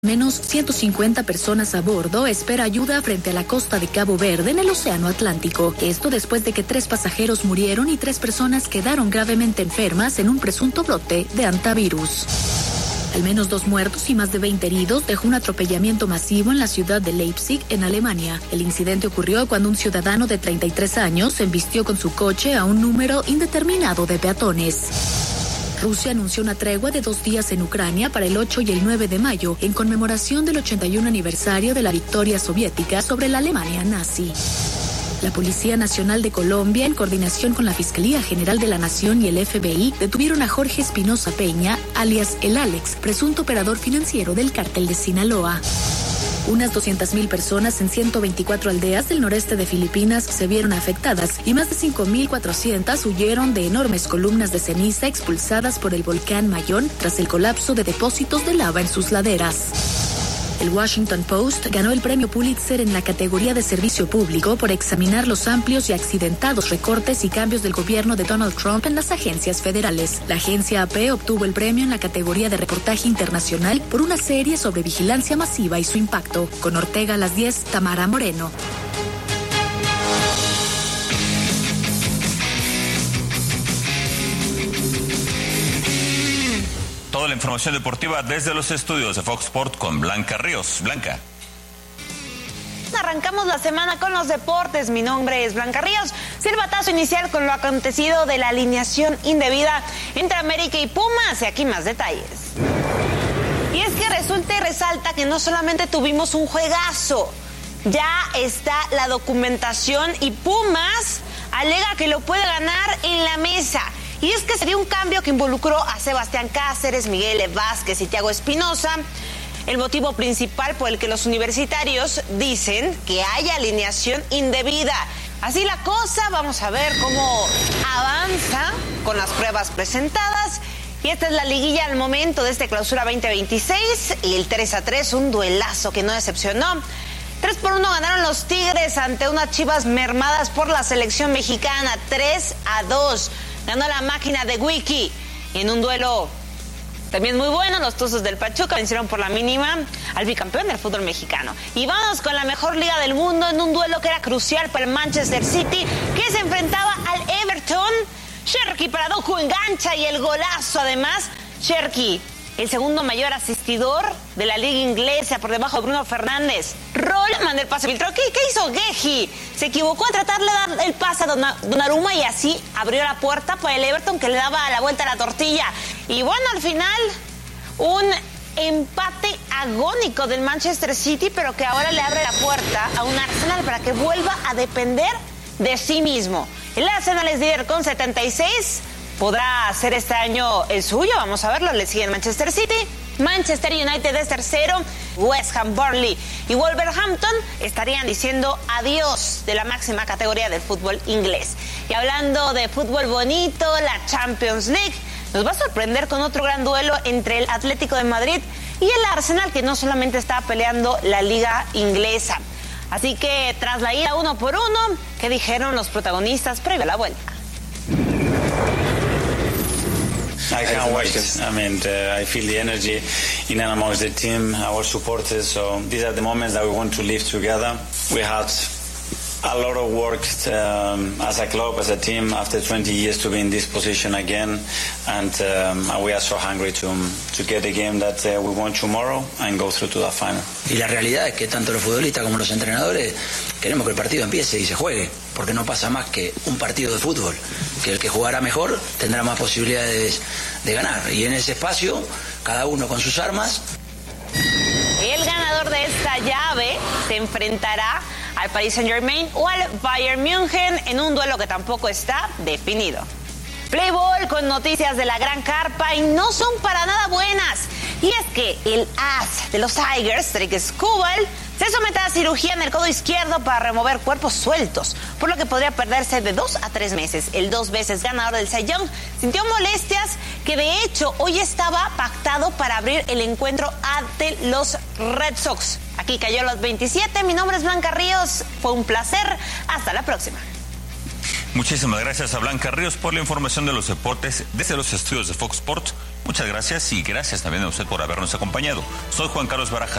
Menos 150 personas a bordo espera ayuda frente a la costa de Cabo Verde en el Océano Atlántico. Esto después de que 3 pasajeros murieron y 3 personas quedaron gravemente enfermas en un presunto brote de hantavirus. Al menos 2 muertos y más de 20 heridos dejó un atropellamiento masivo en la ciudad de Leipzig, en Alemania. El incidente ocurrió cuando un ciudadano de 33 años embistió con su coche a un número indeterminado de peatones. Rusia anunció una tregua de 2 días en Ucrania para el 8 y el 9 de mayo, en conmemoración del 81 aniversario de la victoria soviética sobre la Alemania nazi. La Policía Nacional de Colombia, en coordinación con la Fiscalía General de la Nación y el FBI, detuvieron a Jorge Espinosa Peña, alias El Alex, presunto operador financiero del cártel de Sinaloa. Unas 200,000 personas en 124 aldeas del noreste de Filipinas se vieron afectadas y más de 5,400 huyeron de enormes columnas de ceniza expulsadas por el volcán Mayón tras el colapso de depósitos de lava en sus laderas. El Washington Post ganó el premio Pulitzer en la categoría de servicio público por examinar los amplios y accidentados recortes y cambios del gobierno de Donald Trump en las agencias federales. La agencia AP obtuvo el premio en la categoría de reportaje internacional por una serie sobre vigilancia masiva y su impacto. Con Ortega a las 10, Tamara Moreno. Toda la información deportiva desde los estudios de Fox Sports con Blanca Ríos. Blanca. Arrancamos la semana con los deportes. Mi nombre es Blanca Ríos. Silbatazo inicial con lo acontecido de la alineación indebida entre América y Pumas. Y aquí más detalles. Y es que resulta y resalta que no solamente tuvimos un juegazo, ya está la documentación y Pumas alega que lo puede ganar en la mesa. Y es que sería un cambio que involucró a Sebastián Cáceres, Miguel Vázquez y Thiago Espinosa. El motivo principal por el que los universitarios dicen que hay alineación indebida. Así la cosa, vamos a ver cómo avanza con las pruebas presentadas. Y esta es la liguilla al momento de este clausura 2026. Y el 3-3, un duelazo que no decepcionó. 3-1 ganaron los Tigres ante unas Chivas mermadas por la selección mexicana. 3-2. Ganó la máquina de Wiki. Y en un duelo también muy bueno, los Tuzos del Pachuca vencieron por la mínima al bicampeón del fútbol mexicano. Y vamos con la mejor liga del mundo en un duelo que era crucial para el Manchester City, que se enfrentaba al Everton. Cherki para Doku engancha y el golazo además. Cherki, el segundo mayor asistidor de la liga inglesa por debajo de Bruno Fernández. Roll mandó el pase filtrado. ¿Qué hizo Geji? Se equivocó en tratar de dar el pase a Donnarumma y así abrió la puerta para el Everton que le daba la vuelta a la tortilla. Y bueno, al final un empate agónico del Manchester City, pero que ahora le abre la puerta a un Arsenal para que vuelva a depender de sí mismo. El Arsenal es líder con 76. ¿Podrá hacer este año el suyo? Vamos a verlo. Le sigue el Manchester City. Manchester United es tercero. West Ham, Burnley y Wolverhampton estarían diciendo adiós de la máxima categoría del fútbol inglés. Y hablando de fútbol bonito, la Champions League nos va a sorprender con otro gran duelo entre el Atlético de Madrid y el Arsenal, que no solamente está peleando la liga inglesa. Así que tras la ida 1-1, ¿qué dijeron los protagonistas previo a la vuelta? I can't wait. I mean, I feel the energy in and amongst the team, our supporters. So these are the moments that we want to live together. We had a lot of work as a club, as a team, after 20 years to be in this position again. And we are so hungry to get the game that we want tomorrow and go through to that final. Y la realidad es que tanto los futbolistas como los entrenadores queremos que el partido empiece y se juegue, porque no pasa más que un partido de fútbol, que el que jugará mejor tendrá más posibilidades de ganar. Y en ese espacio, cada uno con sus armas. El ganador de esta llave se enfrentará al Paris Saint-Germain o al Bayern München en un duelo que tampoco está definido. Play Ball con noticias de la Gran Carpa y no son para nada buenas. Y es que el as de los Tigers, Drake Skubal, se somete a cirugía en el codo izquierdo para remover cuerpos sueltos, por lo que podría perderse de 2 a 3 meses. El 2 veces ganador del Cy Young sintió molestias que de hecho hoy estaba pactado para abrir el encuentro ante los Red Sox. Aquí cayó los 27. Mi nombre es Blanca Ríos. Fue un placer. Hasta la próxima. Muchísimas gracias a Blanca Ríos por la información de los deportes desde los estudios de Fox Sports. Muchas gracias y gracias también a usted por habernos acompañado. Soy Juan Carlos Barajas.